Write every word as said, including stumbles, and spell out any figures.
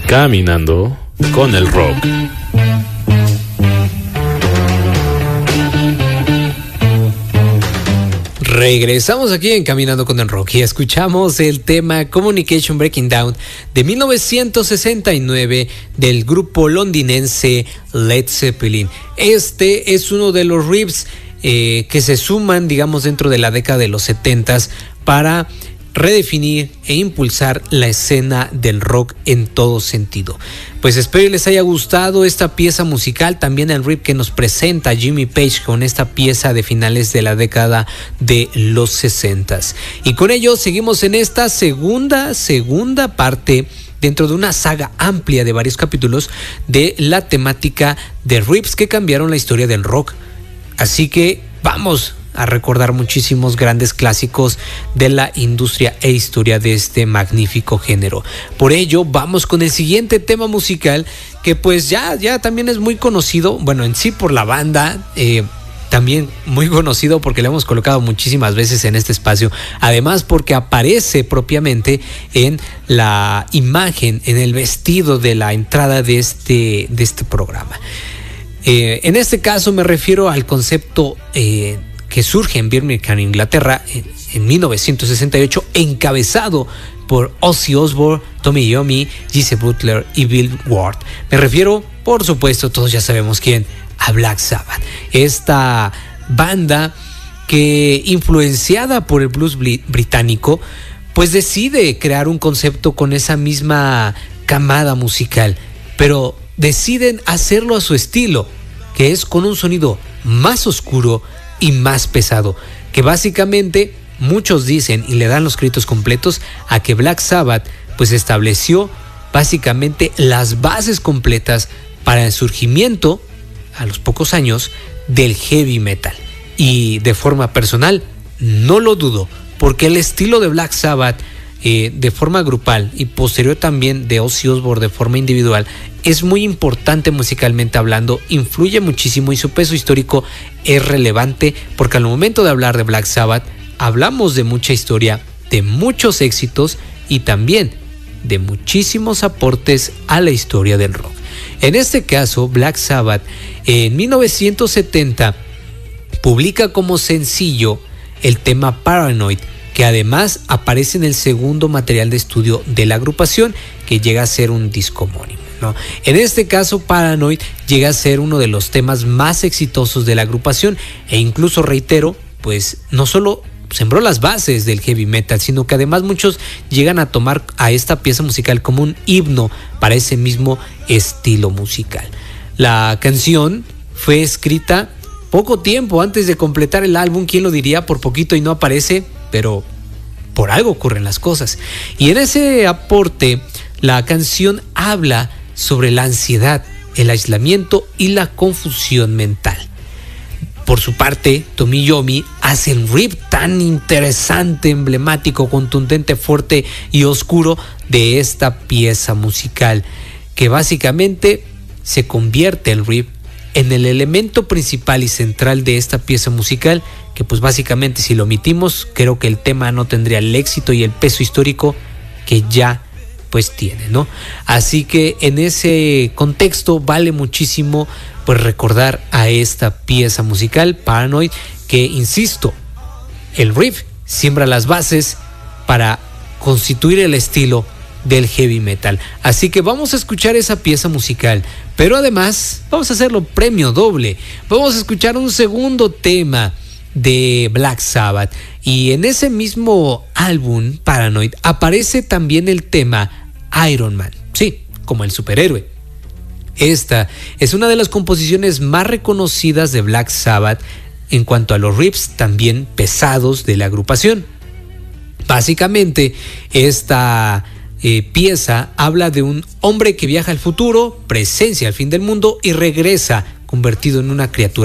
Caminando con el rock. Regresamos aquí en Caminando con el Rock y escuchamos el tema Communication Breaking Down de mil novecientos sesenta y nueve del grupo londinense Led Zeppelin. Este es uno de los riffs eh, que se suman, digamos, dentro de la década de los setentas para redefinir e impulsar la escena del rock en todo sentido. Pues espero que les haya gustado esta pieza musical, también el riff que nos presenta Jimmy Page con esta pieza de finales de la década de los sesentas. Y con ello seguimos en esta segunda, segunda parte dentro de una saga amplia de varios capítulos de la temática de riffs que cambiaron la historia del rock. Así que vamos a recordar muchísimos grandes clásicos de la industria e historia de este magnífico género. Por ello, vamos con el siguiente tema musical que pues ya, ya también es muy conocido, bueno, en sí por la banda, eh, también muy conocido porque lo hemos colocado muchísimas veces en este espacio, además porque aparece propiamente en la imagen, en el vestido de la entrada de este, de este programa. Eh, en este caso me refiero al concepto eh, que surge en Birmingham, Inglaterra, en, en mil novecientos sesenta y ocho, encabezado por Ozzy Osbourne, Tommy Iommi, Geezer Butler y Bill Ward. Me refiero, por supuesto, todos ya sabemos quién, a Black Sabbath. Esta banda que, influenciada por el blues británico, pues decide crear un concepto con esa misma camada musical, pero deciden hacerlo a su estilo, que es con un sonido más oscuro y más pesado, que básicamente muchos dicen y le dan los créditos completos a que Black Sabbath pues estableció básicamente las bases completas para el surgimiento a los pocos años del heavy metal. Y de forma personal no lo dudo, porque el estilo de Black Sabbath eh, de forma grupal y posterior también de Ozzy Osbourne de forma individual es muy importante musicalmente hablando, influye muchísimo y su peso histórico es relevante, porque al momento de hablar de Black Sabbath hablamos de mucha historia, de muchos éxitos y también de muchísimos aportes a la historia del rock. En este caso, Black Sabbath en mil novecientos setenta publica como sencillo el tema Paranoid, que además aparece en el segundo material de estudio de la agrupación, que llega a ser un disco homónimo, ¿no? En este caso, Paranoid llega a ser uno de los temas más exitosos de la agrupación e incluso, reitero, pues no solo sembró las bases del heavy metal, sino que además muchos llegan a tomar a esta pieza musical como un himno para ese mismo estilo musical. La canción fue escrita poco tiempo antes de completar el álbum, quién lo diría, por poquito y no aparece, pero por algo ocurren las cosas. Y en ese aporte, la canción habla sobre la ansiedad, el aislamiento y la confusión mental. Por su parte, Tommy Iommi hace el riff tan interesante, emblemático, contundente, fuerte y oscuro de esta pieza musical, que básicamente se convierte el riff en el elemento principal y central de esta pieza musical, que pues básicamente si lo omitimos, creo que el tema no tendría el éxito y el peso histórico que ya pues tiene, ¿no? Así que en ese contexto vale muchísimo pues recordar a esta pieza musical, Paranoid, que insisto, el riff siembra las bases para constituir el estilo del heavy metal. Así que vamos a escuchar esa pieza musical, pero además vamos a hacerlo premio doble. Vamos a escuchar un segundo tema de Black Sabbath, y en ese mismo álbum Paranoid aparece también el tema Iron Man, sí, como el superhéroe. Esta es una de las composiciones más reconocidas de Black Sabbath en cuanto a los riffs también pesados de la agrupación. Básicamente esta eh, pieza habla de un hombre que viaja al futuro, presencia al fin del mundo y regresa convertido en una criatura